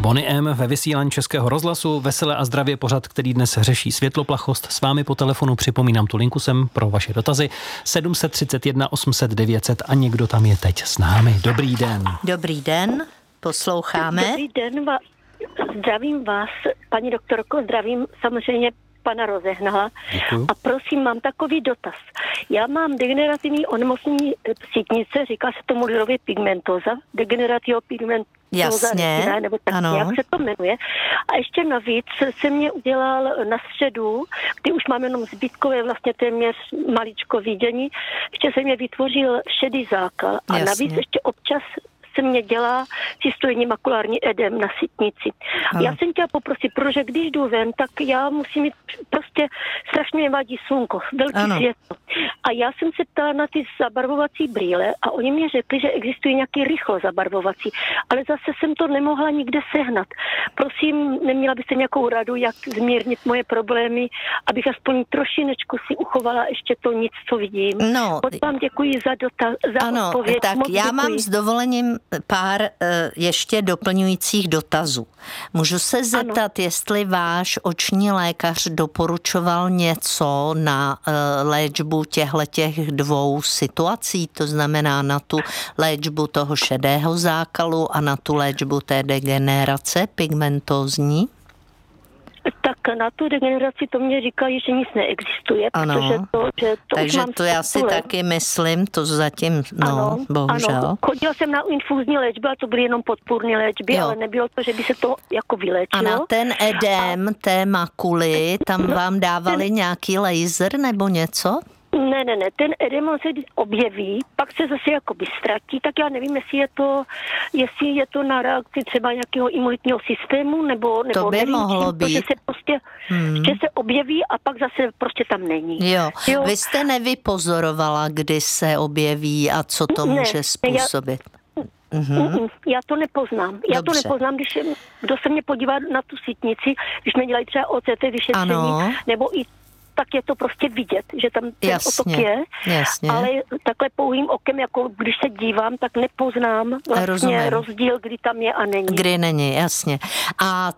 Bonnie M. ve vysílání Českého rozhlasu. Veselé a zdravě pořad, který dnes řeší světloplachost. S vámi po telefonu připomínám tu linku sem pro vaše dotazy. 731 800 900 a někdo tam je teď s námi. Dobrý den. Dobrý den, posloucháme. Dobrý den, zdravím vás, paní doktorko, zdravím samozřejmě pana Rozehnala. Děkuju. A prosím, mám takový dotaz. Já mám degenerativní onemocnění sítnice, říká se tomu lidově pigmentóza, degeneratio pigmentóza. Jasně, nebo tak, ano. jak se to jmenuje. A ještě navíc se mě udělal na středu, kdy už mám jenom zbytkové vlastně téměř maličko vidění, ještě se mě vytvořil šedý zákal. A Jasně. navíc ještě občas se mě dělá cystojní makulární edem na sítnici. Ano. Já jsem chtěla poprosit, protože když jdu ven, tak já musím mít prostě strašně mě vadí slunko, velký světlo. A já jsem se ptala na ty zabarvovací brýle a oni mi řekli, že existují nějaký rychlo zabarvovací, ale zase jsem to nemohla nikde sehnat. Prosím, neměla byste nějakou radu, jak zmírnit moje problémy, abych aspoň trošinečku si uchovala ještě to nic, co vidím. No, Moc vám děkuji za ano, odpověď. tak Moc já děkuji. mám s dovolením pár ještě doplňujících dotazů. Můžu se zeptat, jestli váš oční lékař doporučoval něco na léčbu těch dvou situací, to znamená na tu léčbu toho šedého zákalu a na tu léčbu té degenerace pigmentózní? Tak na tu degeneraci to mě říkají, že nic neexistuje, Ano. protože to Takže už mám to já si 100 let. taky myslím, to zatím, bohužel. Ano. Chodila jsem na infúzní léčby, a to byly jenom podpůrné léčby, Jo. ale nebylo to, že by se to jako A vylečilo. na ten edém, té makuly, tam vám dávali nějaký laser nebo něco? Ne, ten edem se objeví, pak se zase jakoby ztratí, tak já nevím, jestli je to na reakci třeba nějakého imunitního systému, nebo To by nevím, mohlo protože být. se prostě že se objeví a pak zase prostě tam není. Jo. Vy jste nevypozorovala, kdy se objeví a co to může způsobit? Já to nepoznám. Dobře. Kdo se mě podívá na tu sítnici, když mě dělají třeba OCT vyšetření, Ano. nebo i tak je to prostě vidět, že tam ten Jasně, otok je, jasně. ale takhle pouhým okem, jako když se dívám, tak nepoznám vlastně Rozumím. rozdíl, kdy tam je a není. Kdy není, jasně. A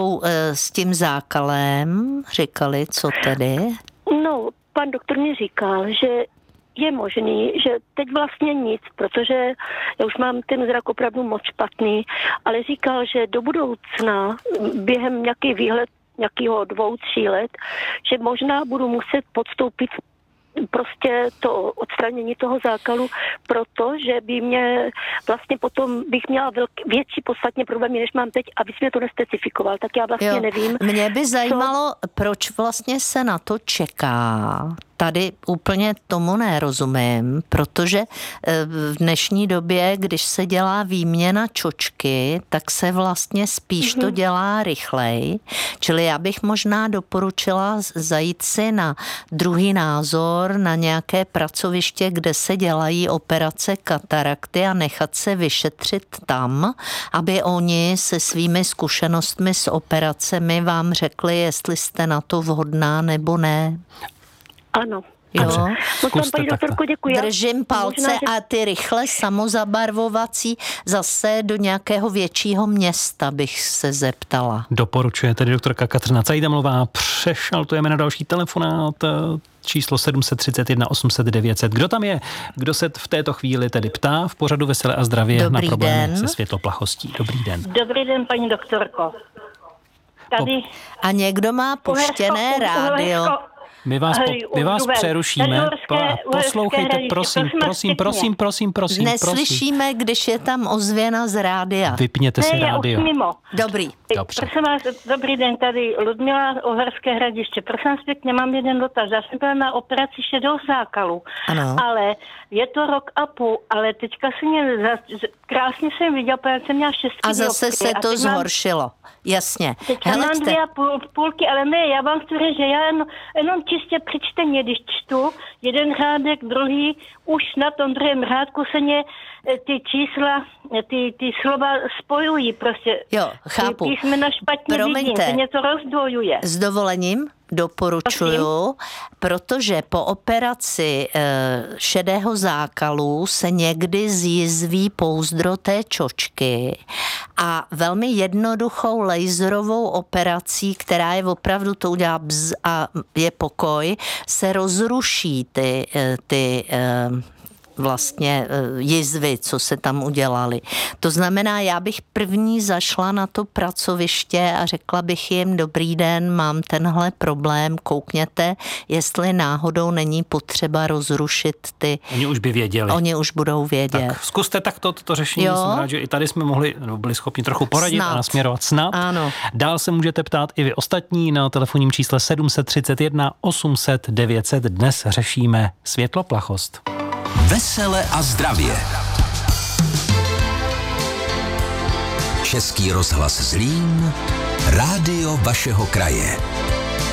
s tím zákalem říkali, co tedy? No, pan doktor mi říkal, že je možný, že teď vlastně nic, protože já už mám ten zrak opravdu moc špatný, ale říkal, že do budoucna během nějaký výhled nějakého 2-3 let, že možná budu muset podstoupit prostě to odstranění toho zákalu, protože by mě vlastně potom bych měla větší podstatně problémy, než mám teď, aby mě to nespecifikoval, tak já vlastně nevím. Mě by zajímalo, proč vlastně se na to čeká. Tady úplně tomu nerozumím, protože v dnešní době, když se dělá výměna čočky, tak se vlastně spíš to dělá rychleji. Čili já bych možná doporučila zajít si na druhý názor, na nějaké pracoviště, kde se dělají operace katarakty a nechat se vyšetřit tam, aby oni se svými zkušenostmi s operacemi vám řekli, jestli jste na to vhodná nebo ne. Ano. Jo. Moc vám, paní doktorko, děkuji. Držím palce a ty rychle samozabarvovací zase do nějakého většího města bych se zeptala. Doporučuje tedy doktorka Kateřina Cajdamová. Přešaltujeme na další telefonát. Číslo 731 800 900. Kdo tam je? Kdo se v této chvíli tedy ptá v pořadu Veselé a zdravě Dobrý na problémy den. se světloplachostí? Dobrý den. Dobrý den, paní doktorko. Tady A někdo má puštěné rádio. My vás přerušíme. Poslouchejte, prosím. Neslyšíme, když je tam ozvěna z rádia. Vypněte si rádio. Dobrý. Dobře. Prosím vás, dobrý den, tady Ludmila, Uherské Hradiště. Prosím vás pěkně, mám jeden dotaz. Já jsem byla na operaci šedého zákalu, Ano. ale je to rok a půl, ale teďka se mě krásně jsem viděla, protože jsem měla 6 A zase se to zhoršilo. Jasně. Teďka mám 2,5, ale ne, já vám chci říct, že já jenom čistě při čtení, když čtu jeden řádek, druhý, už na tom druhém řádku se mě ty čísla, ty slova spojují prostě. Jo, chápu. Ty písmena špatně vidím, se něco rozdvojuje. S dovolením doporučuju, protože po operaci šedého zákalu se někdy zjizví pouzdro té čočky A velmi jednoduchou laserovou operací, která je opravdu, to udělá bzz a je pokoj, se rozruší ty vlastně jizvy, co se tam udělali. To znamená, já bych první zašla na to pracoviště a řekla bych jim, dobrý den, mám tenhle problém, koukněte, jestli náhodou není potřeba rozrušit ty... Oni už by věděli. Oni už budou vědět. Tak zkuste takto toto řešení, jsem rád, že i tady jsme byli schopni trochu poradit a nasměrovat snad. Ano. Dál se můžete ptát i vy ostatní na telefonním čísle 731 800 900. Dnes řešíme světloplachost. Vesele a zdravě. Český rozhlas Zlín, rádio vašeho kraje.